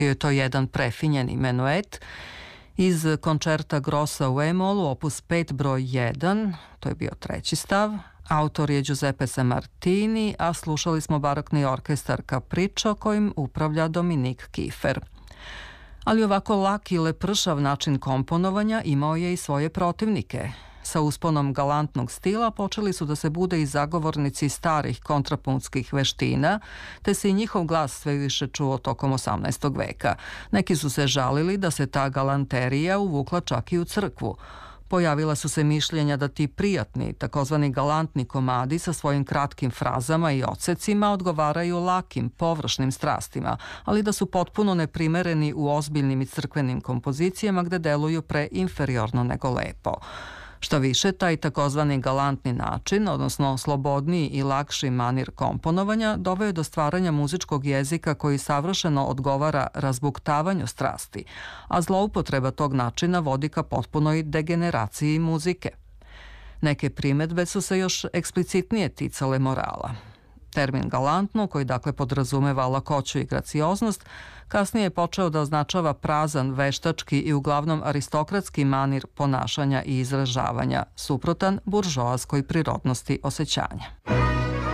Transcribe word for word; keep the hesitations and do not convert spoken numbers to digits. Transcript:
Bio je to jedan prefinjeni menuet iz koncerta Grossa u E-molu, opus pet broj jedan, to je bio treći stav. Autor je Giuseppe Sammartini, a slušali smo barokni orkestar Capriccio kojim upravlja Dominik Kiefer. Ali ovako lak i lepršav način komponovanja imao je i svoje protivnike. Sa usponom galantnog stila počeli su da se bude i zagovornici starih kontrapunktskih veština, te se i njihov glas sve više čuo tokom osamnaestog veka. Neki su se žalili da se ta galanterija uvukla čak i u crkvu. Pojavila su se mišljenja da ti prijatni, takozvani galantni komadi sa svojim kratkim frazama i odsecima odgovaraju lakim, površnim strastima, ali da su potpuno neprimereni u ozbiljnim i crkvenim kompozicijama gde deluju pre inferiorno nego lepo. Šta više, taj takozvani galantni način, odnosno slobodniji i lakši manir komponovanja, doveo je do stvaranja muzičkog jezika koji savršeno odgovara razbuktavanju strasti, a zloupotreba tog načina vodi ka potpunoj degeneraciji muzike. Neke primedbe su se još eksplicitnije ticale morala. Termin galantno, koji dakle podrazumeva lakoću i gracioznost, kasnije je počeo da označava prazan, veštački i uglavnom aristokratski manir ponašanja i izražavanja, suprotan buržoaskoj prirodnosti osjećanja.